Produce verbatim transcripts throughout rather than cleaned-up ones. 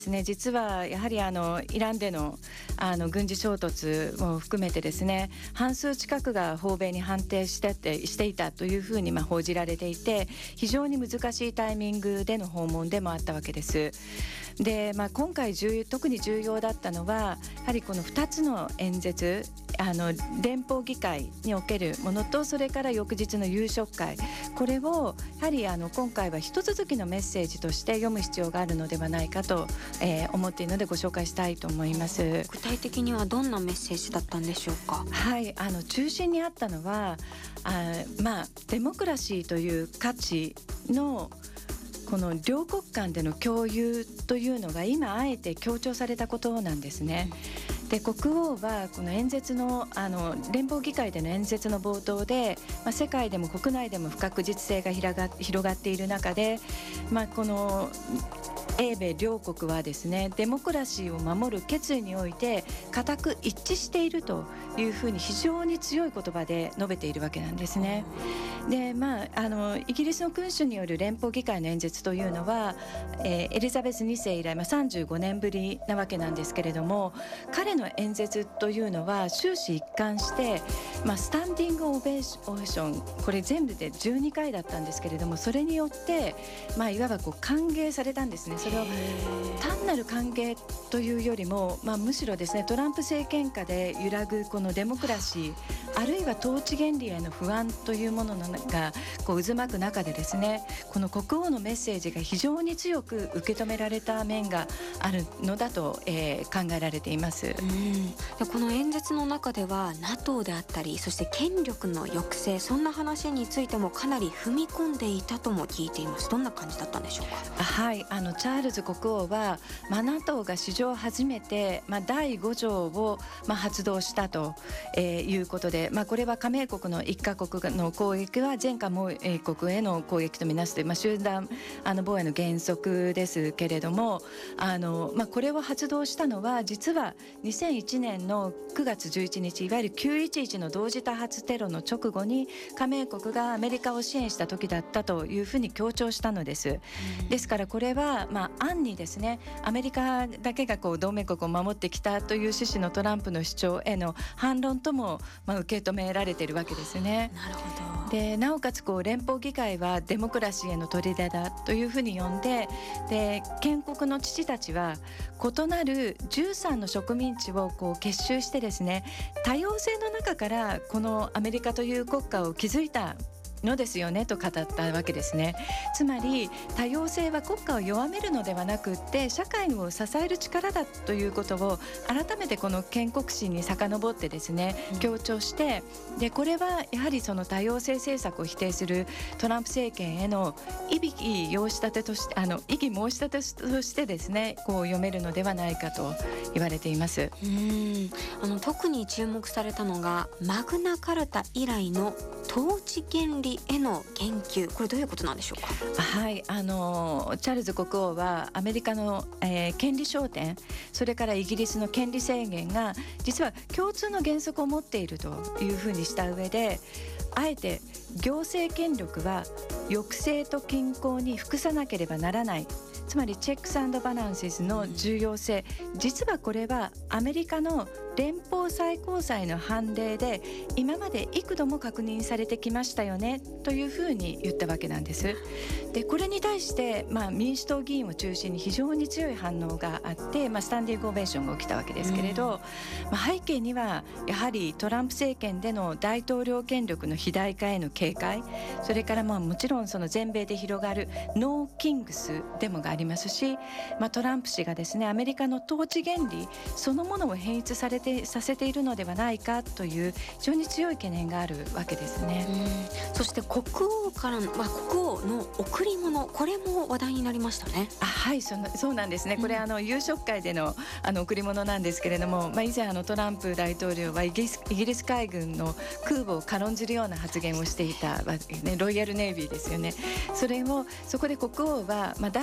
ですね、実はやはりあのイランでのあの軍事衝突も含めてですね、半数近くが訪米に反対してってしていたというふうにまあ報じられていて、非常に難しいタイミングでの訪問でもあったわけです。で、まあ、今回重特に重要だったのはやはりこのふたつの演説、あの連邦議会におけるものと、それから翌日の夕食会、これをやはりあの今回は一続きのメッセージとして読む必要があるのではないかと、えー、思っているのでご紹介したいと思います。 具体的にはどんなメッセージだったんでしょうか。 はい、あの中心にあったのはあ、まあ、デモクラシーという価値のこの両国間での共有というのが今あえて強調されたことなんですね。で、国王はこの演説の、あの連邦議会での演説の冒頭で、まあ、世界でも国内でも不確実性が広が広がっている中で、まあ、この英米両国はですね、デモクラシーを守る決意において固く一致しているというふうに非常に強い言葉で述べているわけなんですね。で、まあ、あのイギリスの君主による連邦議会の演説というのは、えー、エリザベスにせい以来、まあ、さんじゅうごねんぶりなわけなんですけれども、彼の演説というのは終始一貫して、まあ、スタンディングオベーション、これ全部でじゅうにかいだったんですけれども、それによって、まあ、いわばこう歓迎されたんですね。それを単なる歓迎というよりも、まあ、むしろですね、トランプ政権下で揺らぐこのデモクラシー、あるいは統治原理への不安というものがこう渦巻く中でですね、この国王のメッセージが非常に強く受け止められた面があるのだと、えー、考えられています。 うん、でこの演説の中では ナトー であったり、そして権力の抑制、そんな話についてもかなり踏み込んでいたとも聞いています。どんな感じだったんでしょうか。 はい、あのチャールズ国王は、まあ、ナトー が史上初めて、まあ、だいご条を、まあ、発動したと、えー、いうことで、まあ、これは加盟国のいっカ国の攻撃は全加盟国への攻撃とみなすという、まあ、集団あの防衛の原則ですけれども、あの、まあ、これを発動したのは実はにせんいちねんのくがつじゅういちにち、いわゆるきゅういちいちの同時多発テロの直後に加盟国がアメリカを支援した時だったというふうに強調したのです。ですからこれは、まあ、暗にですね、アメリカだけがこう同盟国を守ってきたという趣旨のトランプの主張への反論とも、まあ、受け止められているわけですね。 なるほど。 でなおかつこう連邦議会はデモクラシーへの砦だというふうに呼んで、で建国の父たちは異なるじゅうさんの植民地をこう結集してですね、多様性の中からこのアメリカという国家を築いたのですよねと語ったわけですね。つまり多様性は国家を弱めるのではなくって社会を支える力だということを改めてこの建国史に遡ってですね強調して、でこれはやはりその多様性政策を否定するトランプ政権への異議申し立てとしてあの異議申し立てとしてですねこう読めるのではないかと言われています。 うーんあの特に注目されたのがマグナカルタ以来の統治原理への言及、これどういうことなんでしょうか。 はい、あのチャールズ国王はアメリカの、えー、権利焦点、それからイギリスの権利制限が実は共通の原則を持っているというふうにした上で、あえて行政権力は抑制と均衡に服さなければならない、つまりチェックス&バランスの重要性、実はこれはアメリカの連邦最高裁の判例で今まで幾度も確認されてきましたよねというふうに言ったわけなんです。でこれに対して、まあ、民主党議員を中心に非常に強い反応があって、まあ、スタンディングオベーションが起きたわけですけれど、まあ、背景にはやはりトランプ政権での大統領権力の肥大化への警戒、それからまあもちろんその全米で広がるノーキングスデモがありますし、まあ、トランプ氏がですねアメリカの統治原理そのものを変質されてさせているのではないかという非常に強い懸念があるわけですね。 うん、そして国王からの、まあ、国王の贈り物、これも話題になりましたね。 あはいそのそうなんですね。これ、うん、あの夕食会での、あの贈り物なんですけれども、まあ、以前あのトランプ大統領はイギリス、イギリス海軍の空母を軽んじるような発言をしていた、ね、ロイヤルネイビーですよね。それをそこで国王は、まあ、第二次世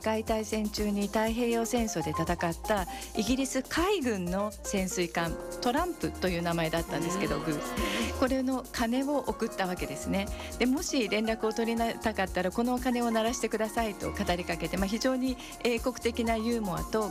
界大戦中に太平洋戦争で戦ったイギリス海軍の潜水艦トランプという名前だったんですけど、グーこれの鐘を送ったわけですね。でもし連絡を取りたかったらこの鐘を鳴らしてくださいと語りかけて、まあ、非常に英国的なユーモアと